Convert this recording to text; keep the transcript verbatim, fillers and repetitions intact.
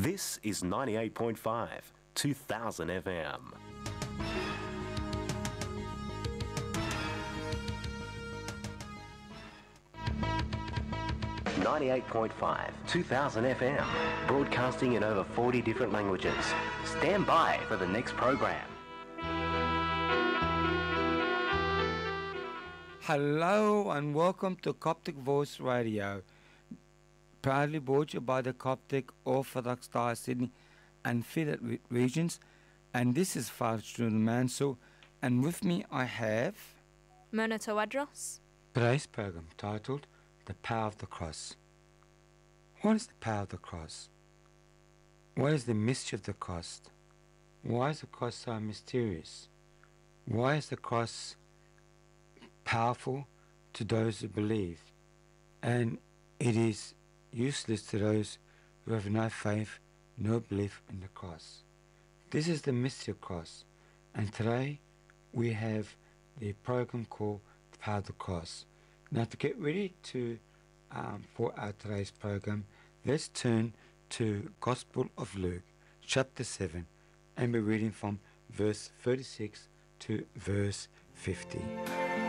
This is ninety-eight point five, two thousand F M. ninety-eight point five, two thousand F M, broadcasting in over forty different languages. Stand by for the next program. Hello and welcome to Coptic Voice Radio, proudly brought to you by the Coptic Orthodox Diocese Sydney and Fidat re- regions. And this is Father Julian Mansell, and with me I have Mona Tawadros. today's program titled The Power of the Cross. What is the power of the cross? What is the mystery of the cross? Why is the cross so mysterious? Why is the cross powerful to those who believe, and it is useless to those who have no faith, no belief in the cross? This is the mystery of the cross, and today we have the program called The Power of the Cross. Now, to get ready to um, for our today's program, let's turn to Gospel of Luke, chapter seven, and we're reading from verse thirty-six to verse fifty.